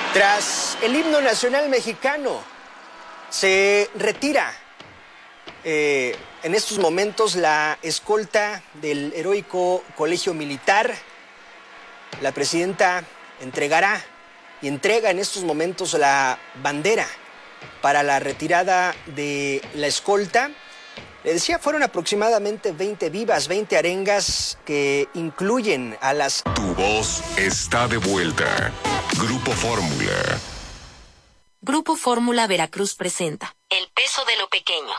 Tras el himno nacional mexicano, se retira en estos momentos la escolta del heroico Colegio Militar. La presidenta entrega en estos momentos la bandera para la retirada de la escolta. Le decía, fueron aproximadamente 20 vivas, 20 arengas que incluyen a las... Tu voz está de vuelta. Grupo Fórmula. Grupo Fórmula Veracruz presenta El peso de lo pequeño.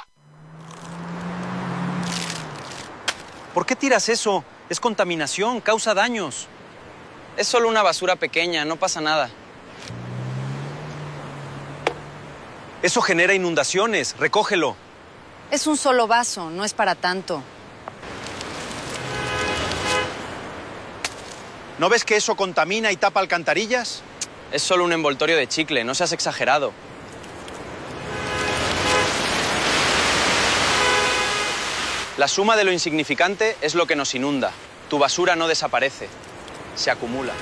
¿Por qué tiras eso? Es contaminación, causa daños. Es solo una basura pequeña, no pasa nada. Eso genera inundaciones, recógelo. Es un solo vaso, no es para tanto. ¿No ves que eso contamina y tapa alcantarillas? Es solo un envoltorio de chicle, no seas exagerado. La suma de lo insignificante es lo que nos inunda. Tu basura no desaparece, se acumula.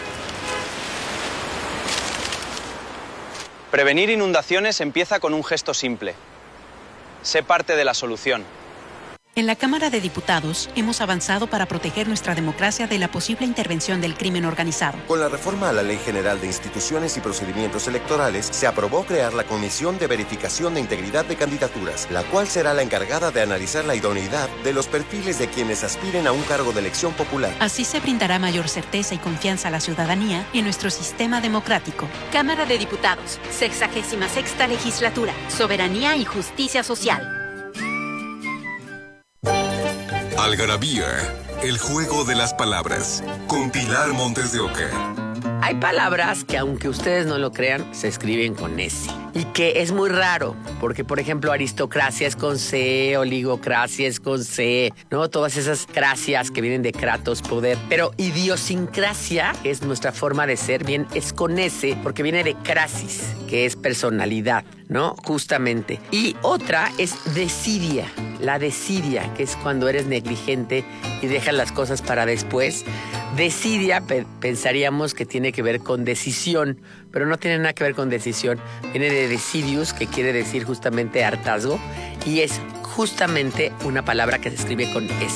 Prevenir inundaciones empieza con un gesto simple. Sé parte de la solución. En la Cámara de Diputados hemos avanzado para proteger nuestra democracia de la posible intervención del crimen organizado. Con la reforma a la Ley General de Instituciones y Procedimientos Electorales, se aprobó crear la Comisión de Verificación de Integridad de Candidaturas, la cual será la encargada de analizar la idoneidad de los perfiles de quienes aspiren a un cargo de elección popular. Así se brindará mayor certeza y confianza a la ciudadanía en nuestro sistema democrático. Cámara de Diputados, 66ª Legislatura, Soberanía y Justicia Social. Algarabía, el juego de las palabras, con Pilar Montes de Oca. Hay palabras que, aunque ustedes no lo crean, se escriben con S. Y que es muy raro, porque, por ejemplo, aristocracia es con C, oligocracia es con C, ¿no? Todas esas cracias que vienen de kratos, poder. Pero idiosincrasia, que es nuestra forma de ser, bien, es con S, porque viene de crasis, que es personalidad, ¿no? Justamente. Y otra es desidia. La desidia, que es cuando eres negligente y dejas las cosas para después. Desidia, pensaríamos que tiene que ver con decisión, pero no tiene nada que ver con decisión. Viene de desidius, que quiere decir justamente hartazgo, y es justamente una palabra que se escribe con S.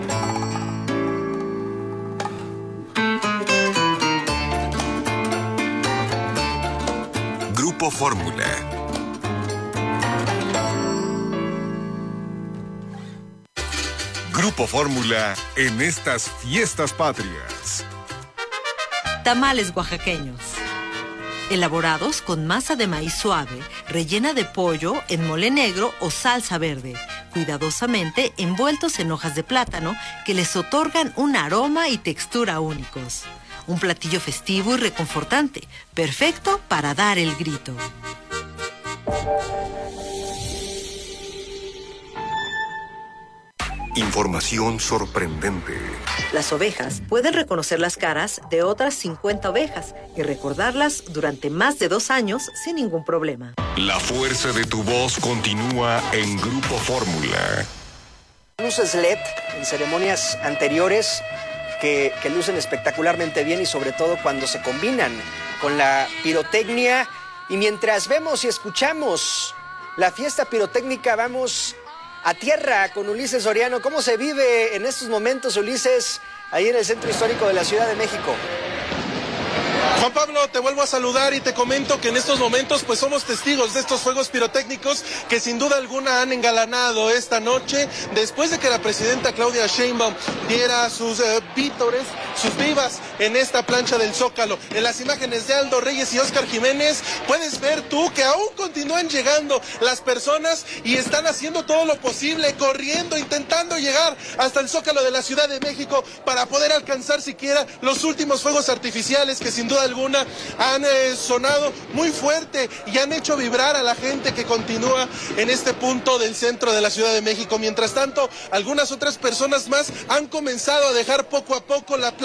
Grupo Fórmula. Grupo Fórmula en estas fiestas patrias. Tamales oaxaqueños. Elaborados con masa de maíz suave, rellena de pollo en mole negro o salsa verde, cuidadosamente envueltos en hojas de plátano que les otorgan un aroma y textura únicos. Un platillo festivo y reconfortante, perfecto para dar el grito. Información sorprendente. Las ovejas pueden reconocer las caras de otras 50 ovejas y recordarlas durante más de 2 años sin ningún problema. La fuerza de tu voz continúa en Grupo Fórmula. Luces LED en ceremonias anteriores que lucen espectacularmente bien y sobre todo cuando se combinan con la pirotecnia. Y mientras vemos y escuchamos la fiesta pirotécnica, vamos a tierra con Ulises Soriano. ¿Cómo se vive en estos momentos, Ulises, ahí en el centro histórico de la Ciudad de México? Juan Pablo, te vuelvo a saludar y te comento que en estos momentos pues somos testigos de estos fuegos pirotécnicos que sin duda alguna han engalanado esta noche después de que la presidenta Claudia Sheinbaum diera sus vítores, sus vivas en esta plancha del Zócalo. En las imágenes de Aldo Reyes y Óscar Jiménez puedes ver tú que aún continúan llegando las personas y están haciendo todo lo posible, corriendo, intentando llegar hasta el Zócalo de la Ciudad de México para poder alcanzar siquiera los últimos fuegos artificiales que sin duda alguna han sonado muy fuerte y han hecho vibrar a la gente que continúa en este punto del centro de la Ciudad de México. Mientras tanto, algunas otras personas más han comenzado a dejar poco a poco la plaza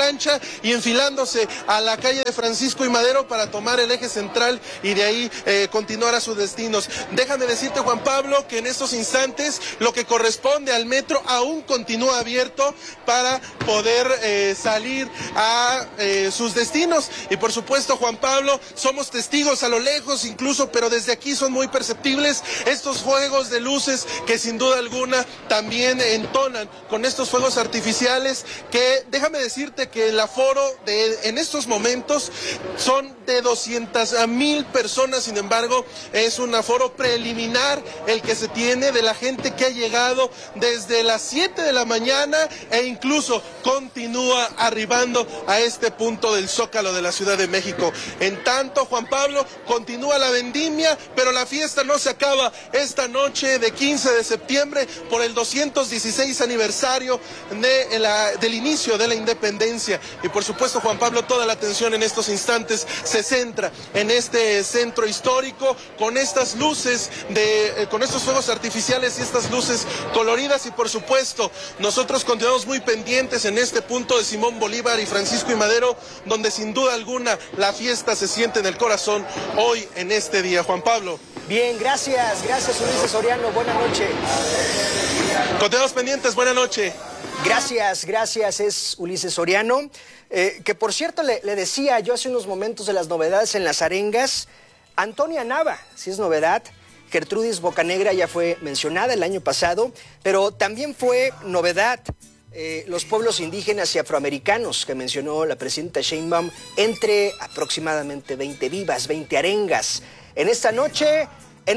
plancha y enfilándose a la calle de Francisco y Madero para tomar el eje central y de ahí continuar a sus destinos. Déjame decirte, Juan Pablo, que en estos instantes lo que corresponde al metro aún continúa abierto para poder salir a sus destinos. Y por supuesto, Juan Pablo, somos testigos a lo lejos incluso, pero desde aquí son muy perceptibles estos juegos de luces que sin duda alguna también entonan con estos fuegos artificiales que, déjame decirte que el aforo en estos momentos son de 200,000 personas, sin embargo, es un aforo preliminar el que se tiene de la gente que ha llegado desde las 7 de la mañana e incluso continúa arribando a este punto del Zócalo de la Ciudad de México. En tanto, Juan Pablo, continúa la vendimia, pero la fiesta no se acaba esta noche de 15 de septiembre por el 216 aniversario del inicio de la independencia. Y por supuesto, Juan Pablo, toda la atención en estos instantes se centra en este centro histórico con estas luces, con estos fuegos artificiales y estas luces coloridas. Y por supuesto, nosotros continuamos muy pendientes en este punto de Simón Bolívar y Francisco y Madero, donde sin duda alguna la fiesta se siente en el corazón hoy en este día. Juan Pablo. Bien, gracias Ulises Soriano, buena noche. Continuamos pendientes, buena noche. Gracias, es Ulises Soriano, que por cierto le decía yo hace unos momentos de las novedades en las arengas. Antonia Nava, si es novedad. Gertrudis Bocanegra ya fue mencionada el año pasado, pero también fue novedad los pueblos indígenas y afroamericanos que mencionó la presidenta Sheinbaum, entre aproximadamente 20 vivas, 20 arengas. En esta noche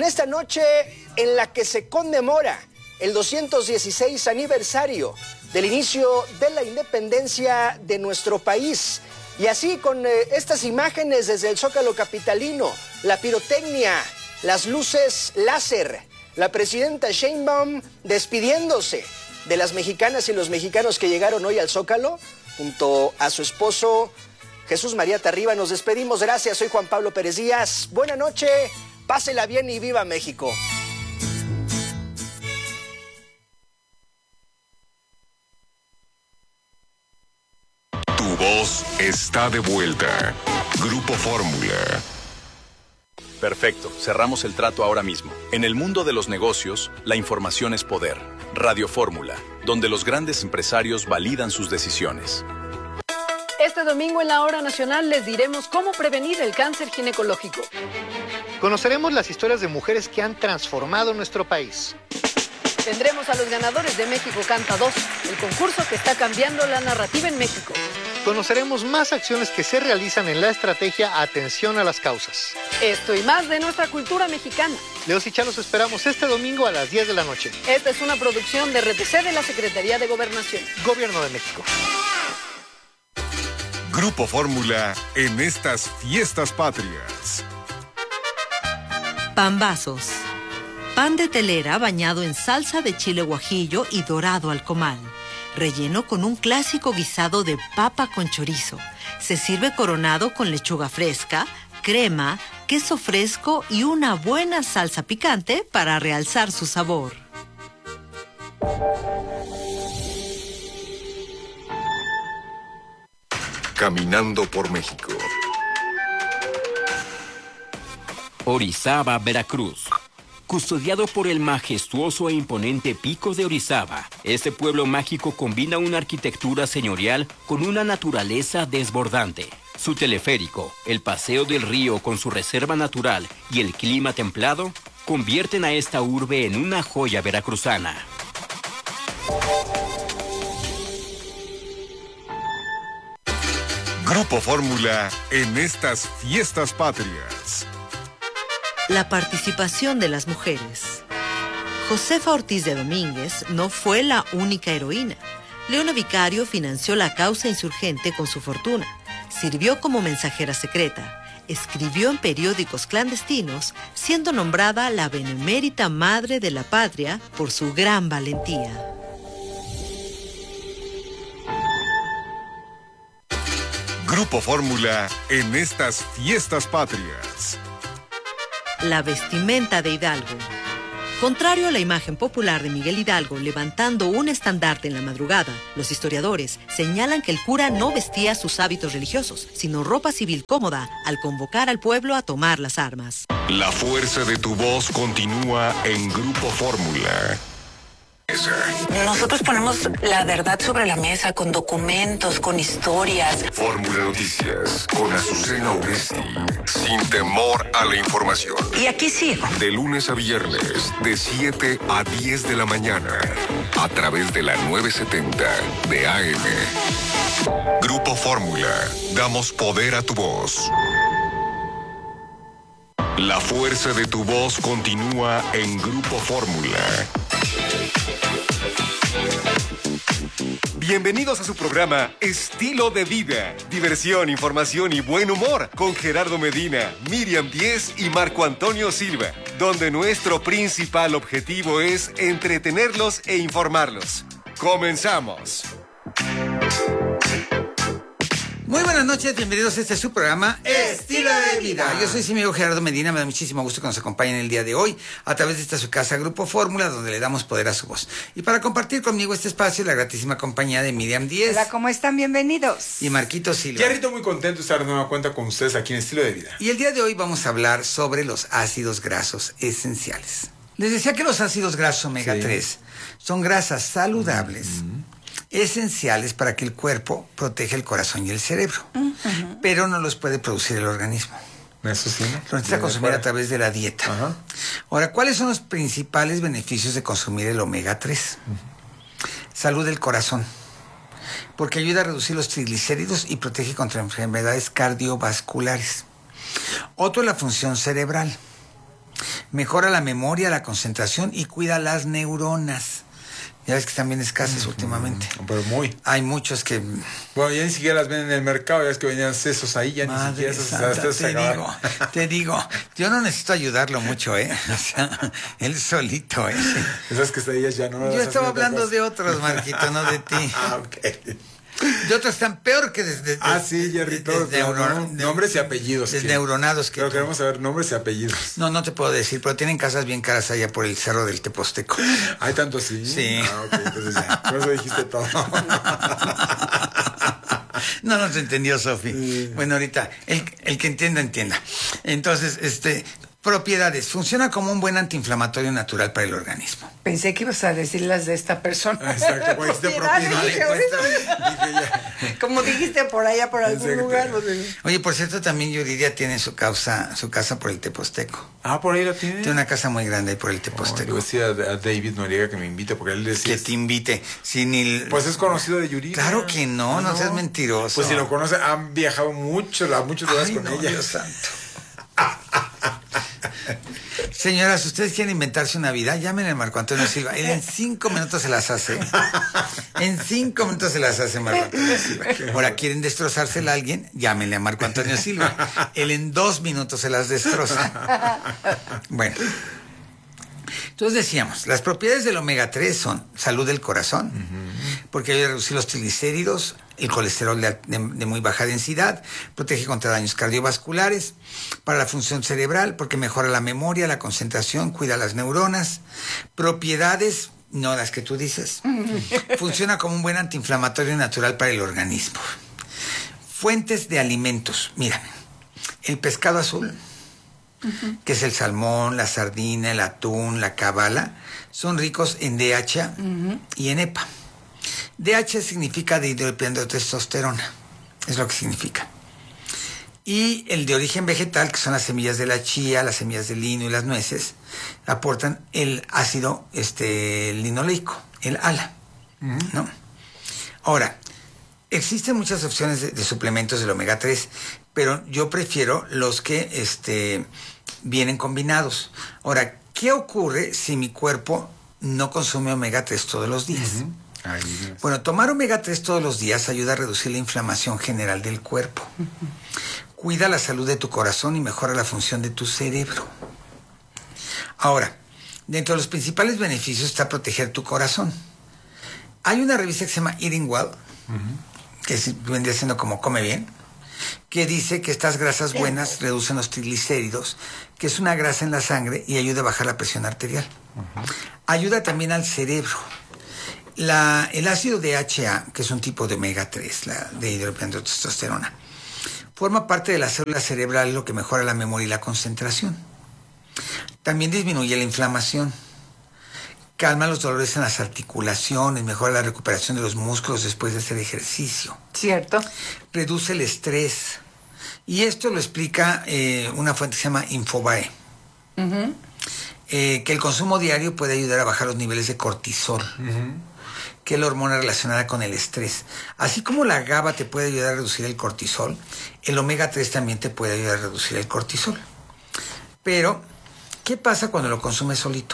en la que se conmemora el 216 aniversario del inicio de la independencia de nuestro país. Y así con estas imágenes desde el Zócalo capitalino, la pirotecnia, las luces láser, la presidenta Sheinbaum despidiéndose de las mexicanas y los mexicanos que llegaron hoy al Zócalo, junto a su esposo Jesús María Tarriba. Nos despedimos, gracias, soy Juan Pablo Pérez Díaz. Buena noche, pásela bien y viva México. Tu voz está de vuelta. Grupo Fórmula. Perfecto, cerramos el trato ahora mismo. En el mundo de los negocios, la información es poder. Radio Fórmula, donde los grandes empresarios validan sus decisiones. Este domingo en la Hora Nacional les diremos cómo prevenir el cáncer ginecológico. Conoceremos las historias de mujeres que han transformado nuestro país. Tendremos a los ganadores de México Canta 2, el concurso que está cambiando la narrativa en México. Conoceremos más acciones que se realizan en la estrategia Atención a las Causas. Esto y más de nuestra cultura mexicana. Leos y Chá los esperamos este domingo a las 10 de la noche. Esta es una producción de RTC de la Secretaría de Gobernación. Gobierno de México. Grupo Fórmula en estas fiestas patrias. Pambazos. Pan de telera bañado en salsa de chile guajillo y dorado al comal. Relleno con un clásico guisado de papa con chorizo. Se sirve coronado con lechuga fresca, crema, queso fresco y una buena salsa picante para realzar su sabor. Caminando por México. Orizaba, Veracruz. Custodiado por el majestuoso e imponente Pico de Orizaba, este pueblo mágico combina una arquitectura señorial con una naturaleza desbordante. Su teleférico, el paseo del río con su reserva natural y el clima templado convierten a esta urbe en una joya veracruzana. Grupo Fórmula en estas fiestas patrias. La participación de las mujeres. Josefa Ortiz de Domínguez no fue la única heroína. Leona Vicario financió la causa insurgente con su fortuna. Sirvió como mensajera secreta. Escribió en periódicos clandestinos, siendo nombrada la benemérita madre de la patria por su gran valentía. Grupo Fórmula en estas fiestas patrias. La vestimenta de Hidalgo. Contrario a la imagen popular de Miguel Hidalgo levantando un estandarte en la madrugada, los historiadores señalan que el cura no vestía sus hábitos religiosos, sino ropa civil cómoda al convocar al pueblo a tomar las armas. La fuerza de tu voz continúa en Grupo Fórmula. Nosotros ponemos la verdad sobre la mesa con documentos, con historias. Fórmula Noticias con Azucena Oresti. Sin temor a la información. Y aquí sigo. De lunes a viernes, de 7 a 10 de la mañana. A través de la 970 de AM. Grupo Fórmula. Damos poder a tu voz. La fuerza de tu voz continúa en Grupo Fórmula. Bienvenidos a su programa Estilo de Vida. Diversión, información y buen humor con Gerardo Medina, Miriam Díez y Marco Antonio Silva, donde nuestro principal objetivo es entretenerlos e informarlos. ¡Comenzamos! Muy buenas noches, bienvenidos a este su programa Estilo de Vida. Yo soy su amigo Gerardo Medina, me da muchísimo gusto que nos acompañen el día de hoy a través de esta su casa Grupo Fórmula, donde le damos poder a su voz. Y para compartir conmigo este espacio, la gratísima compañía de Miriam Díez. Hola, ¿cómo están? Bienvenidos. Y Marquito Silva. Gerrito, muy contento de estar de nueva cuenta con ustedes aquí en Estilo de Vida. Y el día de hoy vamos a hablar sobre los ácidos grasos esenciales. Les decía que los ácidos grasos omega 3 son grasas saludables, esenciales para que el cuerpo proteja el corazón y el cerebro, pero no los puede producir el organismo. Eso sí, ¿no? Lo necesita consumir a través de la dieta. Ahora, ¿cuáles son los principales beneficios de consumir el omega 3? Salud del corazón, porque ayuda a reducir los triglicéridos y protege contra enfermedades cardiovasculares. Otro es la función cerebral. Mejora la memoria, la concentración y cuida las neuronas. Ya ves que están bien escasas últimamente. Pero muy. Hay muchos que... Bueno, ya ni siquiera las ven en el mercado, ya es que venían sesos ahí, ya Madre ni santa, siquiera te digo, yo no necesito ayudarlo mucho, ¿eh? O sea, él solito, ¿eh? Esas quesadillas ya no... Yo estaba hablando de otros, Marquito, no de ti. Ok. De otros están peor que desde... sí, Jerrito. Nombres y apellidos. Desneuronados que... Pero queremos saber nombres y apellidos. No te puedo decir, pero tienen casas bien caras allá por el cerro del Teposteco. ¿Hay tanto así? Sí. Ok, entonces ya. Por eso dijiste todo. No se entendió, Sofi. Sí. Bueno, ahorita, el que entienda, entienda. Entonces, propiedades. Funciona como un buen antiinflamatorio natural para el organismo. Pensé que ibas a decir las de esta persona. Exacto, pues de propiedades. Como dijiste por allá, por algún lugar. Oye, por cierto, también Yuridia tiene su casa por el Teposteco. Ah, ¿por ahí la tiene? Tiene una casa muy grande ahí por el Teposteco. Yo decía a David Noriega que me invite, porque él decía... Que te invite. Pues es conocido de Yuridia. Claro que no seas mentiroso. Pues si lo conoce, han viajado a muchos lugares con ella. Dios santo. Señoras, ustedes quieren inventarse una vida, llámenle a Marco Antonio Silva. Él en 5 minutos se las hace. En 5 minutos se las hace Marco Antonio Silva. Ahora, ¿quieren destrozársela a alguien? Llámenle a Marco Antonio Silva. Él en 2 minutos se las destroza. Bueno. Entonces decíamos, las propiedades del omega 3 son salud del corazón, porque ayuda a reducir los triglicéridos, el colesterol de muy baja densidad, protege contra daños cardiovasculares, para la función cerebral, porque mejora la memoria, la concentración, cuida las neuronas, propiedades, no las que tú dices, funciona como un buen antiinflamatorio natural para el organismo. Fuentes de alimentos, mira, el pescado azul, que es el salmón, la sardina, el atún, la cabala, son ricos en DHA y en EPA. DHA significa dihidroepiandrotestosterona, es lo que significa. Y el de origen vegetal, que son las semillas de la chía, las semillas de lino y las nueces, aportan el ácido linoleico, el ALA, ¿no? Ahora, existen muchas opciones de suplementos del omega 3, pero yo prefiero los que vienen combinados. Ahora, ¿qué ocurre si mi cuerpo no consume omega 3 todos los días? Bueno, tomar omega 3 todos los días ayuda a reducir la inflamación general del cuerpo. Cuida la salud de tu corazón y mejora la función de tu cerebro. Ahora, dentro de los principales beneficios está proteger tu corazón. Hay una revista que se llama Eating Well, que vendría siendo como Come Bien, que dice que estas grasas buenas reducen los triglicéridos, que es una grasa en la sangre y ayuda a bajar la presión arterial. Ayuda también al cerebro. El ácido DHA, que es un tipo de omega 3, la de hidropiandrotestosterona, forma parte de la célula cerebral, lo que mejora la memoria y la concentración. También disminuye la inflamación, calma los dolores en las articulaciones, mejora la recuperación de los músculos después de hacer ejercicio. Cierto. Reduce el estrés. Y esto lo explica una fuente que se llama Infobae. Que el consumo diario puede ayudar a bajar los niveles de cortisol, que es la hormona relacionada con el estrés. Así como la GABA te puede ayudar a reducir el cortisol, el omega 3 también te puede ayudar a reducir el cortisol. Pero, ¿qué pasa cuando lo consumes solito?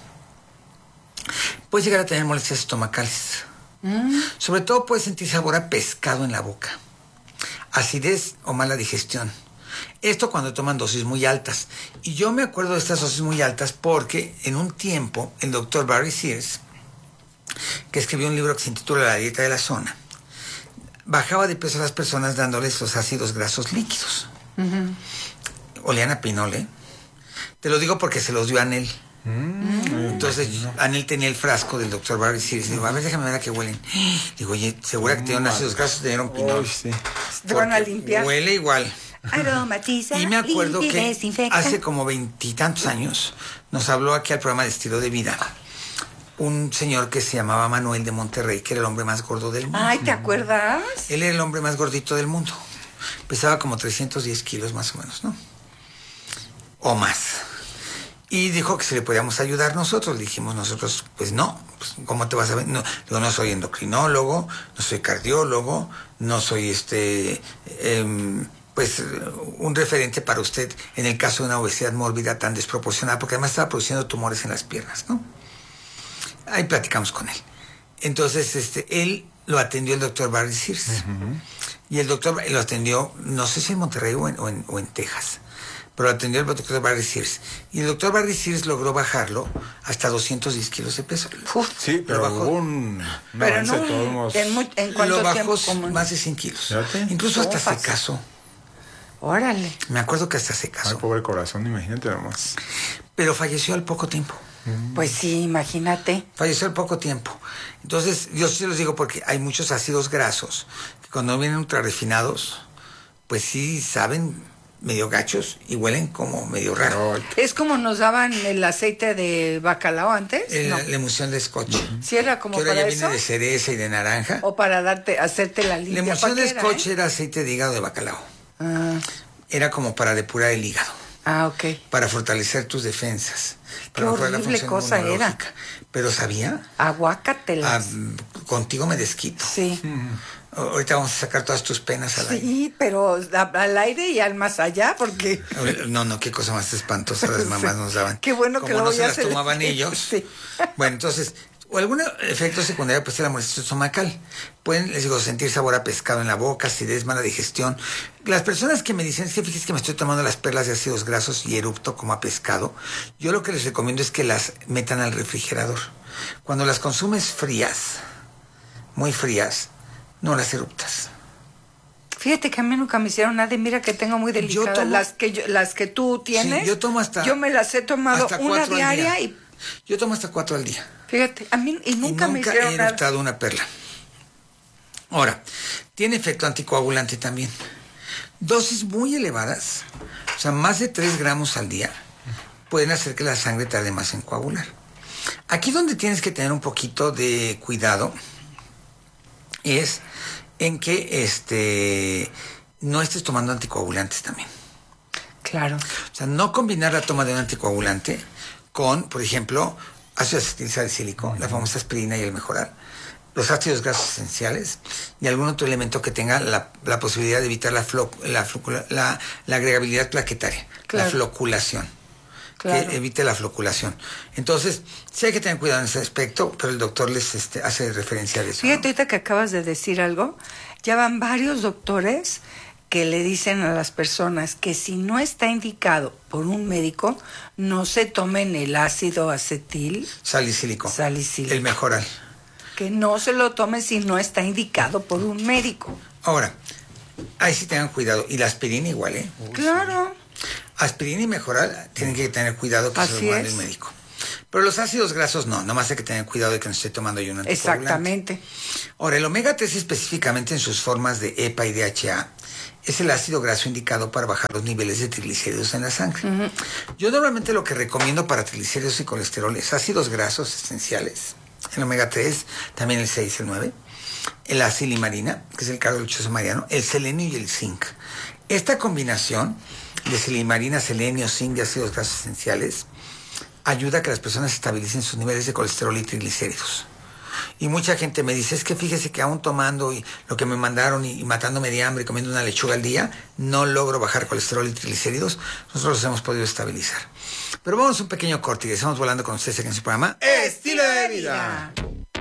Puedes llegar a tener molestias estomacales. Sobre todo puedes sentir sabor a pescado en la boca, acidez o mala digestión. Esto cuando toman dosis muy altas. Y yo me acuerdo de estas dosis muy altas porque en un tiempo el doctor Barry Sears, que escribió un libro que se intitula La dieta de la zona, bajaba de peso a las personas dándoles los ácidos grasos líquidos. Olían a pinol, ¿eh? Te lo digo porque se los dio a Anel. Entonces Anel tenía el frasco del doctor Barry Sears. Digo, a ver, déjame ver a qué huelen. Digo, oye, segura que tienen ácidos grasos, te dieron pinol. Te van a limpiar. Huele igual. Aromatiza, y me acuerdo limpia, que desinfecta. hace como 20 y tantos años nos habló aquí al programa de Estilo de Vida un señor que se llamaba Manuel de Monterrey, que era el hombre más gordo del mundo. Ay, ¿te acuerdas? Él era el hombre más gordito del mundo. Pesaba como 310 kilos más o menos, ¿no? O más. Y dijo que si le podíamos ayudar nosotros. Le dijimos nosotros, pues no, pues, ¿cómo te vas a ver? No, digo, no soy endocrinólogo, no soy cardiólogo, no soy pues un referente para usted en el caso de una obesidad mórbida tan desproporcionada, porque además estaba produciendo tumores en las piernas, ¿no? Ahí platicamos con él. Entonces, él lo atendió el doctor Barry Sears. Y el doctor lo atendió, no sé si en Monterrey o en Texas, pero lo atendió el doctor Barry Sears. Y el doctor Barry Sears logró bajarlo hasta 210 kilos de peso. Sí, pero bajó, hubo un pero avance no, de todos modos. ¿en cuánto lo bajó tiempo? más de 100 kilos. ¿Fíjate? Incluso hasta se casó. Órale. Me acuerdo que hasta se casó. Ay, pobre corazón, imagínate nomás. Pero falleció al poco tiempo. Pues sí, imagínate. Falleció al poco tiempo. Entonces, yo sí los digo porque hay muchos ácidos grasos que cuando vienen ultra refinados, pues sí saben medio gachos y huelen como medio raro. Es como nos daban el aceite de bacalao antes. La emulsión de scotch. Sí, era como que ahora para ya eso. viene de cereza y de naranja. O para hacerte la limpia. La emulsión de era, scotch era aceite de hígado de bacalao. Era como para depurar el hígado. Ok. Para fortalecer tus defensas. Qué Para mejorar la horrible función cosa era. inmunológica. Pero ¿sabía? Aguácatelas. Contigo me desquito. Sí. Ahorita vamos a sacar todas tus penas al aire. Sí, pero al aire y al más allá, porque... No, qué cosa más espantosa las mamás nos daban. Qué bueno que como lo no voy se a las hacer. tomaban ellos. Sí. Bueno, entonces, o algún efecto secundario puede ser la molestia estomacal. Pueden, les digo, sentir sabor a pescado en la boca, acidez, mala digestión. Las personas que me dicen, es que fíjese que me estoy tomando las perlas de ácidos grasos y erupto como a pescado, yo lo que les recomiendo es que las metan al refrigerador. Cuando las consumes frías, muy frías, no las eruptas. Fíjate que a mí nunca me hicieron nada y mira que tengo muy delicadas. Las que tú tienes, sí, yo tomo hasta... Yo me las he tomado una diaria y... Yo tomo hasta 4 al día. Fíjate, a mí y nunca me hicieron he eruptado una perla. Ahora, tiene efecto anticoagulante también. Dosis muy elevadas, o sea, más de 3 gramos al día, pueden hacer que la sangre tarde más en coagular. Aquí donde tienes que tener un poquito de cuidado es en que no estés tomando anticoagulantes también. Claro. O sea, no combinar la toma de un anticoagulante con, por ejemplo, ácido acetilsalicílico, la famosa aspirina y el Mejoral, los ácidos grasos esenciales y algún otro elemento que tenga la posibilidad de evitar la agregabilidad plaquetaria, claro. La floculación. Claro. Que evite la floculación. Entonces, sí hay que tener cuidado en ese aspecto, pero el doctor les hace referencia a eso. Fíjate, ahorita que acabas de decir algo, ya van varios doctores que le dicen a las personas que si no está indicado por un médico, no se tomen el ácido salicílico. El Mejoral. Que no se lo tomen si no está indicado por un médico. Ahora, Ahí sí tengan cuidado. Y la aspirina igual, ¿eh? Claro. Aspirina y Mejoral tienen que tener cuidado que se los mande el médico. Pero los ácidos grasos no, nomás hay que tener cuidado de que no esté tomando yo un anticoagulante. Exactamente. Ahora, el omega 3 específicamente en sus formas de EPA y DHA es el ácido graso indicado para bajar los niveles de triglicéridos en la sangre. Yo normalmente lo que recomiendo para triglicéridos y colesterol es ácidos grasos esenciales, el omega 3, también el 6 y el 9, la silimarina, que es el carbohidrato mariano, el selenio y el zinc. Esta combinación de silimarina, selenio, zinc y ácidos grasos esenciales ayuda a que las personas estabilicen sus niveles de colesterol y triglicéridos. Y mucha gente me dice, es que fíjese que aún tomando y lo que me mandaron y matándome de hambre y comiendo una lechuga al día, no logro bajar colesterol y triglicéridos. Nosotros los hemos podido estabilizar. Pero vamos a un pequeño corte y estamos volando con ustedes aquí en su programa Estilo de Vida.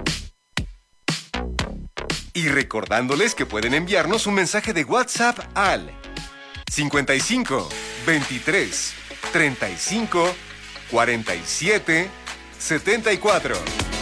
Y recordándoles que pueden enviarnos un mensaje de WhatsApp al 55 23 35 47 74.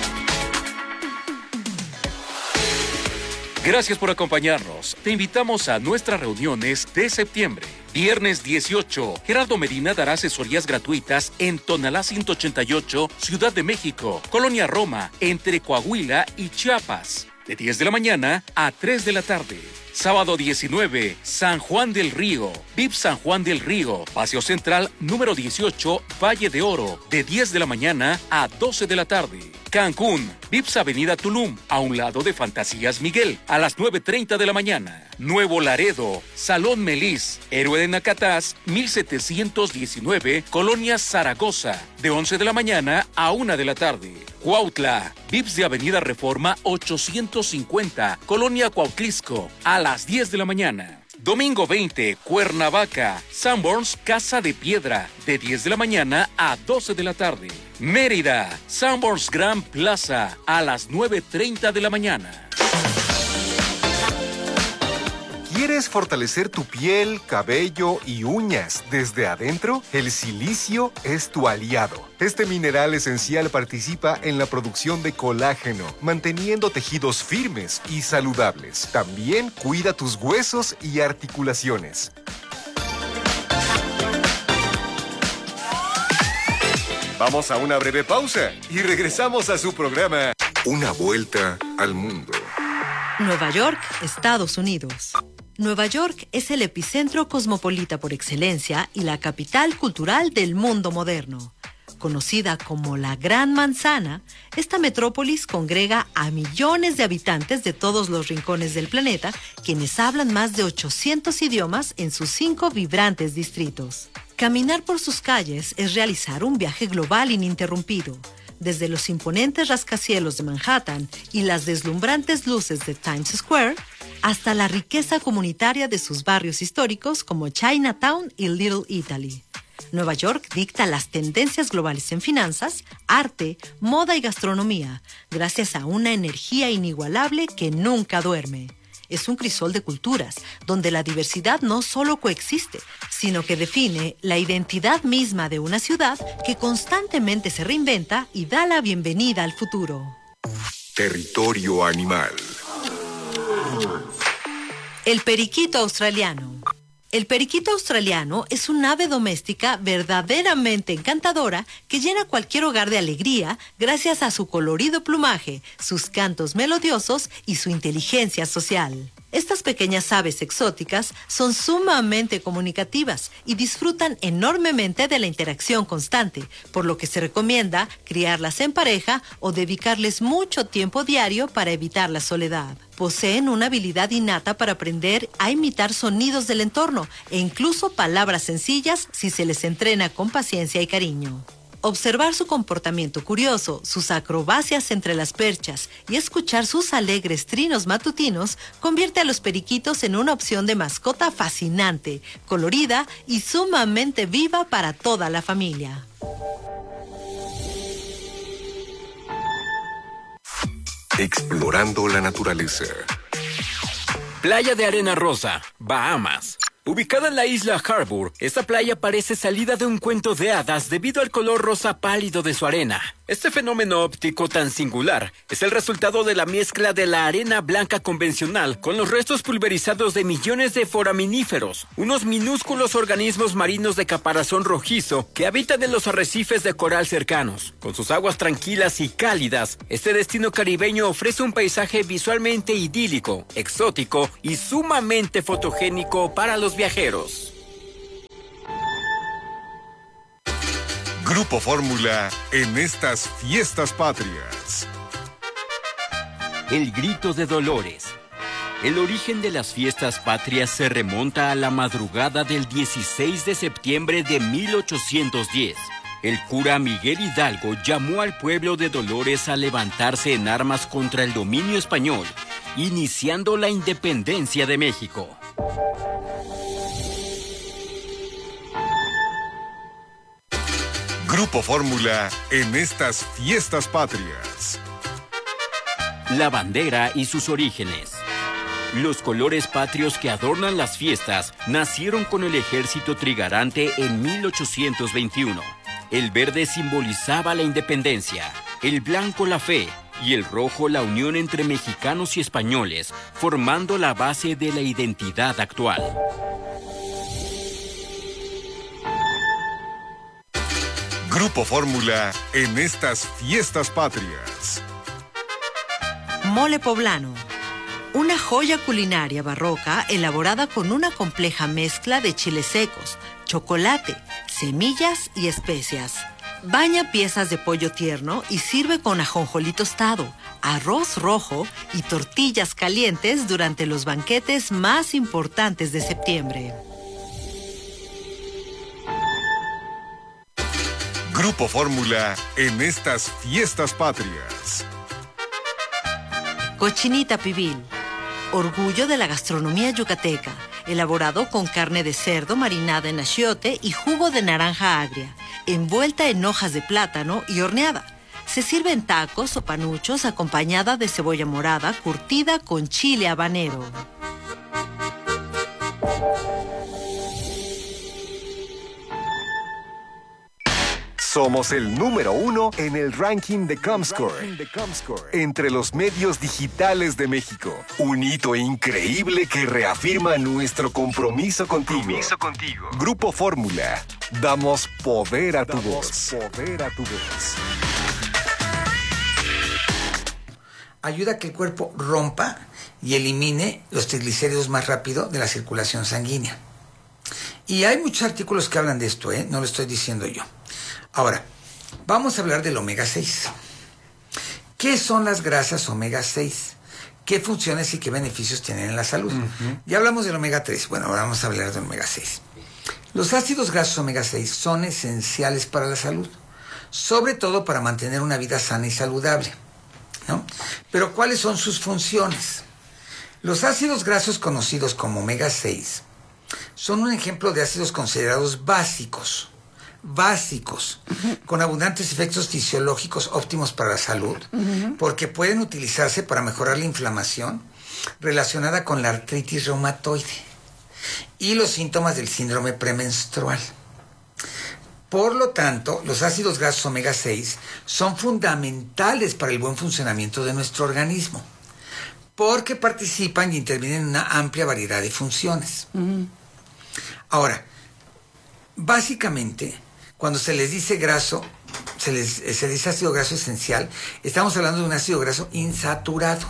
Gracias por acompañarnos. Te invitamos a nuestras reuniones de septiembre. Viernes 18, Gerardo Medina dará asesorías gratuitas en Tonalá 188, Ciudad de México, Colonia Roma, entre Coahuila y Chiapas, de 10 de la mañana a 3 de la tarde. Sábado 19, San Juan del Río, VIP San Juan del Río, Paseo Central número 18, Valle de Oro, de 10 de la mañana a 12 de la tarde. Cancún, VIPS Avenida Tulum, a un lado de Fantasías Miguel, a las 9:30 de la mañana. Nuevo Laredo, Salón Melis, Héroe de Nacatás, 1719, Colonia Zaragoza, de 11 de la mañana a 1 de la tarde. Cuautla, VIPS de Avenida Reforma 850, Colonia Cuautlisco, a las 10 de la mañana. Domingo 20, Cuernavaca, Sanborns Casa de Piedra, de 10 de la mañana a 12 de la tarde. Mérida, Sanborns Grand Plaza, a las 9:30 de la mañana. ¿Quieres fortalecer tu piel, cabello y uñas desde adentro? El silicio es tu aliado. Este mineral esencial participa en la producción de colágeno, manteniendo tejidos firmes y saludables. También cuida tus huesos y articulaciones. Vamos a una breve pausa y regresamos a su programa Una Vuelta al Mundo. Nueva York, Estados Unidos. Nueva York es el epicentro cosmopolita por excelencia y la capital cultural del mundo moderno. Conocida como la Gran Manzana, esta metrópolis congrega a millones de habitantes de todos los rincones del planeta, quienes hablan más de 800 idiomas en sus 5 vibrantes distritos. Caminar por sus calles es realizar un viaje global ininterrumpido. Desde los imponentes rascacielos de Manhattan y las deslumbrantes luces de Times Square, hasta la riqueza comunitaria de sus barrios históricos como Chinatown y Little Italy. Nueva York dicta las tendencias globales en finanzas, arte, moda y gastronomía, gracias a una energía inigualable que nunca duerme. Es un crisol de culturas, donde la diversidad no solo coexiste, sino que define la identidad misma de una ciudad que constantemente se reinventa y da la bienvenida al futuro. Territorio animal. El periquito australiano. El periquito australiano es un ave doméstica verdaderamente encantadora que llena cualquier hogar de alegría gracias a su colorido plumaje, sus cantos melodiosos y su inteligencia social. Estas pequeñas aves exóticas son sumamente comunicativas y disfrutan enormemente de la interacción constante, por lo que se recomienda criarlas en pareja o dedicarles mucho tiempo diario para evitar la soledad. Poseen una habilidad innata para aprender a imitar sonidos del entorno e incluso palabras sencillas si se les entrena con paciencia y cariño. Observar su comportamiento curioso, sus acrobacias entre las perchas y escuchar sus alegres trinos matutinos convierte a los periquitos en una opción de mascota fascinante, colorida y sumamente viva para toda la familia. Explorando la naturaleza. Playa de Arena Rosa, Bahamas. Ubicada en la isla Harbour, esta playa parece salida de un cuento de hadas debido al color rosa pálido de su arena. Este fenómeno óptico tan singular es el resultado de la mezcla de la arena blanca convencional con los restos pulverizados de millones de foraminíferos, unos minúsculos organismos marinos de caparazón rojizo que habitan en los arrecifes de coral cercanos. Con sus aguas tranquilas y cálidas, este destino caribeño ofrece un paisaje visualmente idílico, exótico y sumamente fotogénico para los viajeros. Grupo Fórmula en estas fiestas patrias. El grito de Dolores. El origen de las fiestas patrias se remonta a la madrugada del 16 de septiembre de 1810. El cura Miguel Hidalgo llamó al pueblo de Dolores a levantarse en armas contra el dominio español, iniciando la independencia de México. Grupo Fórmula en estas fiestas patrias. La bandera y sus orígenes. Los colores patrios que adornan las fiestas nacieron con el ejército trigarante en 1821. El verde simbolizaba la independencia, el blanco la fe y el rojo la unión entre mexicanos y españoles, formando la base de la identidad actual. Grupo Fórmula en estas fiestas patrias. Mole poblano. Una joya culinaria barroca elaborada con una compleja mezcla de chiles secos, chocolate, semillas y especias. Baña piezas de pollo tierno y sirve con ajonjolí tostado, arroz rojo y tortillas calientes durante los banquetes más importantes de septiembre. Grupo Fórmula en estas fiestas patrias. Cochinita pibil. Orgullo de la gastronomía yucateca, elaborado con carne de cerdo marinada en achiote y jugo de naranja agria, envuelta en hojas de plátano y horneada. Se sirve en tacos o panuchos acompañada de cebolla morada curtida con chile habanero. Somos el número 1 en el ranking de Comscore entre los medios digitales de México. Un hito increíble que reafirma nuestro compromiso contigo. Grupo Fórmula. Damos poder a tu voz. Ayuda a que el cuerpo rompa y elimine los triglicéridos más rápido de la circulación sanguínea. Y hay muchos artículos que hablan de esto, no lo estoy diciendo yo. Ahora, vamos a hablar del omega 6. ¿Qué son las grasas omega 6? ¿Qué funciones y qué beneficios tienen en la salud? Ya hablamos del omega 3, bueno, ahora vamos a hablar del omega 6. Los ácidos grasos omega 6 son esenciales para la salud, sobre todo para mantener una vida sana y saludable, ¿no? Pero ¿cuáles son sus funciones? Los ácidos grasos conocidos como omega 6 son un ejemplo de ácidos considerados básicos, con abundantes efectos fisiológicos óptimos para la salud, porque pueden utilizarse para mejorar la inflamación relacionada con la artritis reumatoide y los síntomas del síndrome premenstrual. Por lo tanto, los ácidos grasos omega 6 son fundamentales para el buen funcionamiento de nuestro organismo, porque participan y intervienen en una amplia variedad de funciones. Ahora, básicamente, cuando se les dice graso, se dice ácido graso esencial, estamos hablando de un ácido graso insaturado.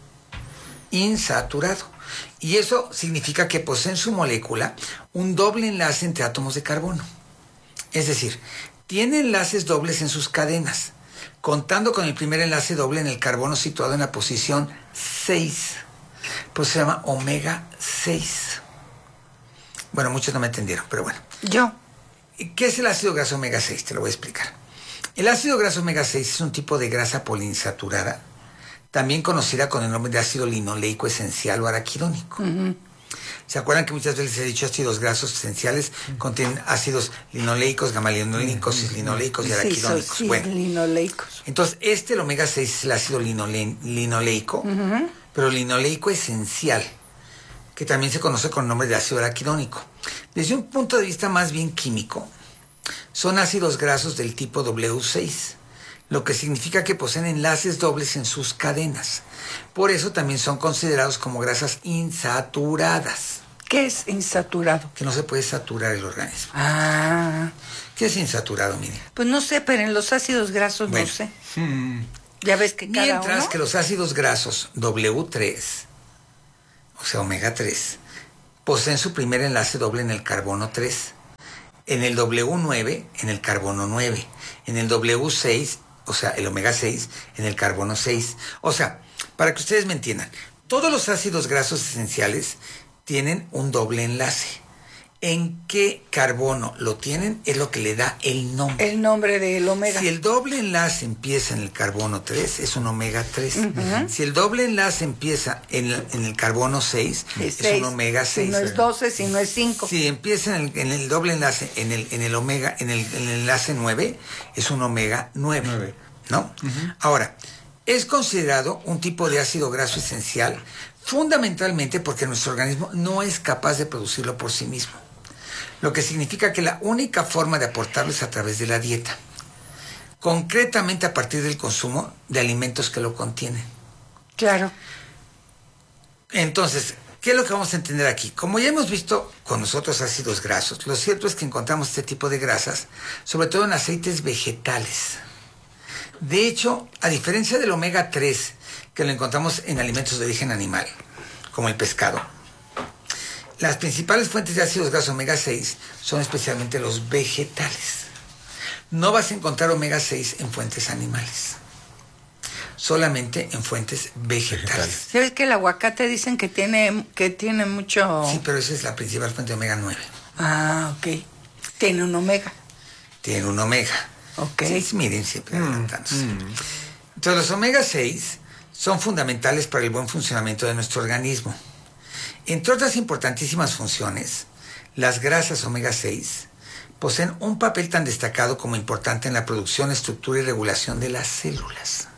Y eso significa que posee en su molécula un doble enlace entre átomos de carbono. Es decir, tiene enlaces dobles en sus cadenas, contando con el primer enlace doble en el carbono situado en la posición 6. Pues se llama omega 6. Bueno, muchos no me entendieron, pero bueno. ¿Qué es el ácido graso omega 6? Te lo voy a explicar. El ácido graso omega 6 es un tipo de grasa poliinsaturada, también conocida con el nombre de ácido linoleico esencial o araquidónico. ¿Se acuerdan que muchas veces les he dicho ácidos grasos esenciales contienen ácidos linoleicos, gamma-linoleicos, cis-linoleicos y araquidónicos? Sí, bueno, linoleicos. Entonces, el omega 6 es el ácido linoleico, pero linoleico esencial, que también se conoce con el nombre de ácido araquidónico. Desde un punto de vista más bien químico, son ácidos grasos del tipo W6, lo que significa que poseen enlaces dobles en sus cadenas. Por eso también son considerados como grasas insaturadas. ¿Qué es insaturado? Que no se puede saturar el organismo. Ah. ¿Qué es insaturado, Miriam? Pues no sé, pero en los ácidos grasos no sé. Ya ves que cada Mientras uno... que los ácidos grasos W3, o sea, omega 3, poseen su primer enlace doble en el carbono 3, en el W9, en el carbono 9, en el W6, o sea, el omega 6, en el carbono 6. O sea, para que ustedes me entiendan, todos los ácidos grasos esenciales tienen un doble enlace. ¿En qué carbono lo tienen? Es lo que le da el nombre. El nombre del omega. Si el doble enlace empieza en el carbono 3, es un omega 3. Si el doble enlace empieza en el carbono 6, es un omega 6. Si no es 12, si no es 5. Si empieza en el doble enlace en el omega, en el enlace 9, es un omega 9. ¿No? Ahora, es considerado un tipo de ácido graso esencial fundamentalmente porque nuestro organismo no es capaz de producirlo por sí mismo. Lo que significa que la única forma de aportarlo es a través de la dieta, concretamente a partir del consumo de alimentos que lo contienen. Claro. Entonces, ¿qué es lo que vamos a entender aquí? Como ya hemos visto con los otros ácidos grasos, lo cierto es que encontramos este tipo de grasas, sobre todo en aceites vegetales. De hecho, a diferencia del omega 3, que lo encontramos en alimentos de origen animal, como el pescado, las principales fuentes de ácidos grasos omega 6 son especialmente los vegetales. No vas a encontrar omega 6 en fuentes animales, solamente en fuentes vegetales. ¿Sabes que el aguacate dicen que tiene mucho...? Sí, pero esa es la principal fuente de omega 9. Ah, ok. Tiene un omega. Tiene un omega. Ok. Sí, miren, siempre adelantándose. Entonces, los omega 6 son fundamentales para el buen funcionamiento de nuestro organismo. Entre otras importantísimas funciones, las grasas omega 6 poseen un papel tan destacado como importante en la producción, estructura y regulación de las células.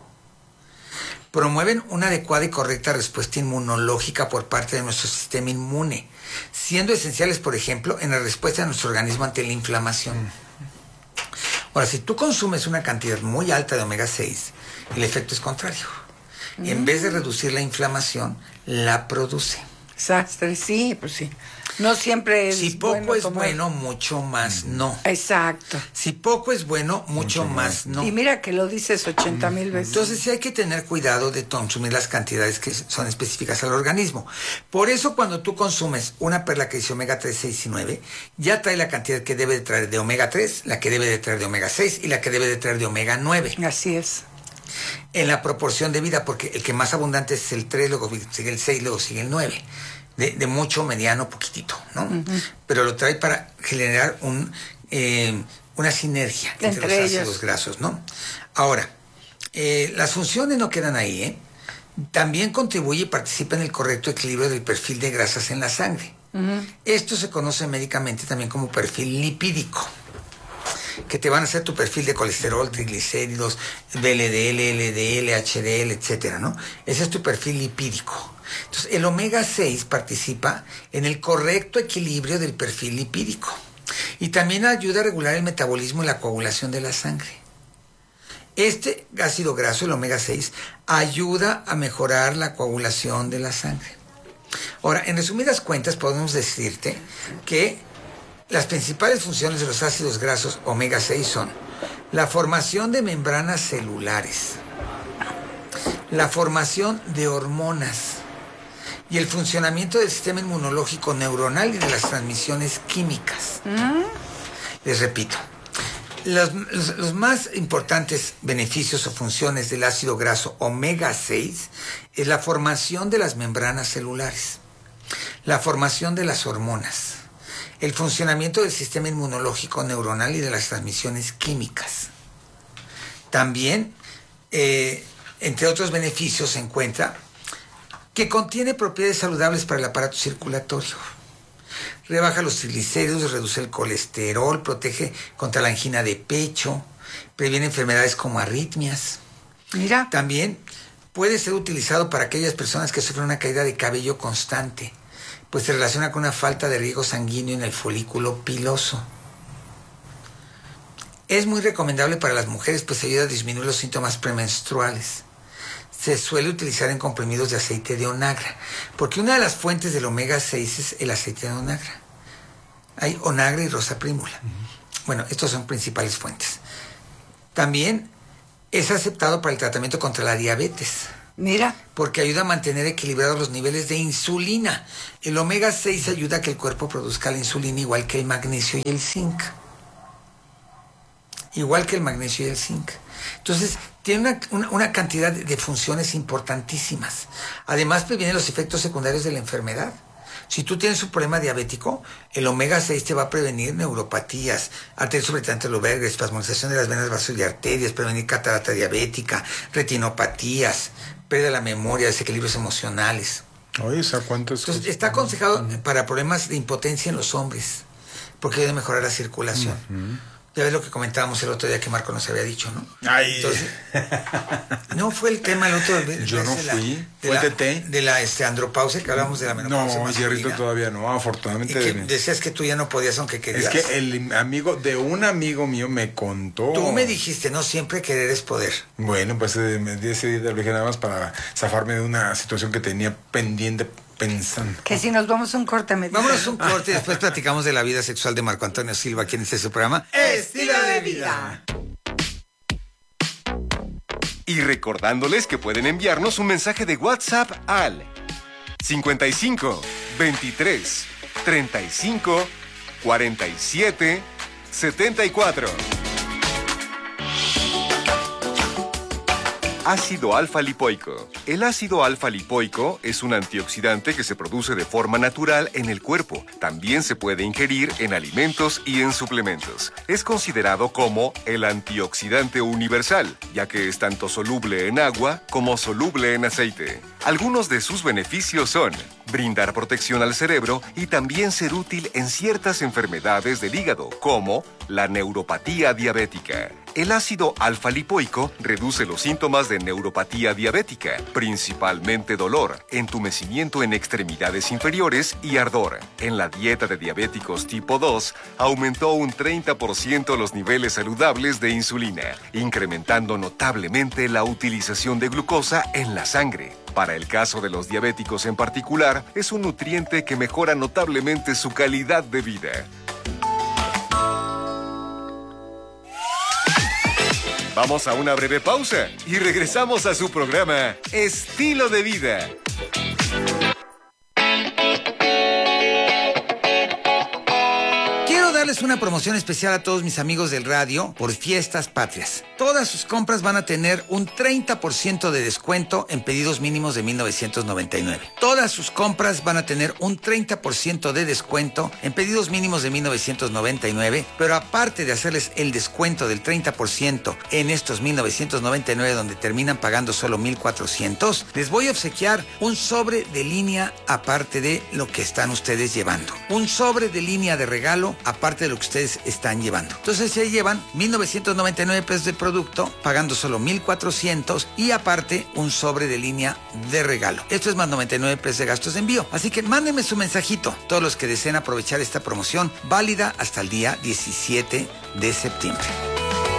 Promueven una adecuada y correcta respuesta inmunológica por parte de nuestro sistema inmune, siendo esenciales, por ejemplo, en la respuesta de nuestro organismo ante la inflamación. Ahora, si tú consumes una cantidad muy alta de omega 6, el efecto es contrario. En vez de reducir la inflamación, la produce. Sastre, sí, pues sí. No siempre es si poco bueno es tomar. bueno, mucho más no. Exacto. Si poco es bueno, mucho más no. Y mira que lo dices 80,000 veces. Entonces sí hay que tener cuidado de consumir las cantidades que son específicas al organismo. Por eso cuando tú consumes una perla que dice omega 3, 6 y 9, ya trae la cantidad que debe de traer de omega 3, la que debe de traer de omega 6 y la que debe de traer de omega 9. Así es. En la proporción de vida, porque el que más abundante es el 3, luego sigue el 6, luego sigue el 9. De mucho, mediano, poquitito, ¿no? Pero lo trae para generar una sinergia entre los ácidos grasos, ¿no? Ahora, las funciones no quedan ahí, ¿eh? También contribuye y participa en el correcto equilibrio del perfil de grasas en la sangre. Esto se conoce médicamente también como perfil lipídico, que te van a hacer tu perfil de colesterol, triglicéridos, VLDL, LDL, HDL, etcétera, ¿no? Ese es tu perfil lipídico. Entonces, el omega 6 participa en el correcto equilibrio del perfil lipídico y también ayuda a regular el metabolismo y la coagulación de la sangre. Este ácido graso, el omega 6, ayuda a mejorar la coagulación de la sangre. Ahora, en resumidas cuentas, podemos decirte que las principales funciones de los ácidos grasos omega 6 son la formación de membranas celulares, la formación de hormonas y el funcionamiento del sistema inmunológico neuronal y de las transmisiones químicas. Les repito, los más importantes beneficios o funciones del ácido graso omega 6 es la formación de las membranas celulares, la formación de las hormonas, el funcionamiento del sistema inmunológico neuronal y de las transmisiones químicas. También, entre otros beneficios, se encuentra que contiene propiedades saludables para el aparato circulatorio. Rebaja los triglicéridos, reduce el colesterol, protege contra la angina de pecho, previene enfermedades como arritmias. Mira. También puede ser utilizado para aquellas personas que sufren una caída de cabello constante. pues se relaciona con una falta de riego sanguíneo en el folículo piloso. Es muy recomendable para las mujeres, pues ayuda a disminuir los síntomas premenstruales. Se suele utilizar en comprimidos de aceite de onagra, porque una de las fuentes del omega 6 es el aceite de onagra. Hay onagra y rosa prímula. Bueno, estos son principales fuentes. También es aceptado para el tratamiento contra la diabetes. Mira. Porque ayuda a mantener equilibrados los niveles de insulina. El omega 6 ayuda a que el cuerpo produzca la insulina igual que el magnesio y el zinc. Igual que el magnesio y el zinc. Entonces, tiene una cantidad de funciones importantísimas. Además, previene los efectos secundarios de la enfermedad. Si tú tienes un problema diabético, el omega 6 te va a prevenir neuropatías, arterias supratentrolobérgenes, espasmodización de las venas, vasos y arterias, prevenir catarata diabética, retinopatías, pérdida de la memoria, desequilibrios emocionales. Oye, ¿cuántos? Entonces, está aconsejado para problemas de impotencia en los hombres, porque ayuda a mejorar la circulación. Ya ves lo que comentábamos el otro día que Marco nos había dicho, ¿no? Ay. Entonces, no fue el tema el otro día. Yo no fui. ¿Fue TT? De la andropausia, que hablábamos de la menopausia. No, Jerrito, todavía no, afortunadamente. Y que decías que tú ya no podías, aunque querías. Es que el amigo de un amigo mío me contó. Tú me dijiste, no siempre querer es poder. Bueno, pues me di ese día, lo dije nada más para zafarme de una situación que tenía pendiente pensando. Que si nos vamos a un corte, vámonos a un corte y después platicamos de la vida sexual de Marco Antonio Silva, aquí en este su programa Estilo de Vida. Y recordándoles que pueden enviarnos un mensaje de WhatsApp al 55 23 35 47 74. Ácido alfa-lipoico. El ácido alfa-lipoico es un antioxidante que se produce de forma natural en el cuerpo. También se puede ingerir en alimentos y en suplementos. Es considerado como el antioxidante universal, ya que es tanto soluble en agua como soluble en aceite. Algunos de sus beneficios son brindar protección al cerebro y también ser útil en ciertas enfermedades del hígado, como la neuropatía diabética. El ácido alfa-lipoico reduce los síntomas de neuropatía diabética, principalmente dolor, entumecimiento en extremidades inferiores y ardor. En la dieta de diabéticos tipo 2, aumentó un 30% los niveles saludables de insulina, incrementando notablemente la utilización de glucosa en la sangre. Para el caso de los diabéticos en particular, es un nutriente que mejora notablemente su calidad de vida. Vamos a una breve pausa y regresamos a su programa Estilo de Vida. Quiero darles una promoción especial a todos mis amigos del radio por Fiestas Patrias. Todas sus compras van a tener un 30% de descuento en pedidos mínimos de 1999. Todas sus compras van a tener un 30% de descuento en pedidos mínimos de 1999, pero aparte de hacerles el descuento del 30% en estos 1999 donde terminan pagando solo 1,400, les voy a obsequiar un sobre de línea aparte de lo que están ustedes llevando. Un sobre de línea de regalo aparte de lo que ustedes están llevando. Entonces se llevan 1,999 pesos de producto, pagando solo 1,400 y aparte un sobre de línea de regalo. Esto es más 99 pesos de gastos de envío. Así que mándenme su mensajito, todos los que deseen aprovechar esta promoción, válida hasta el día 17 de septiembre.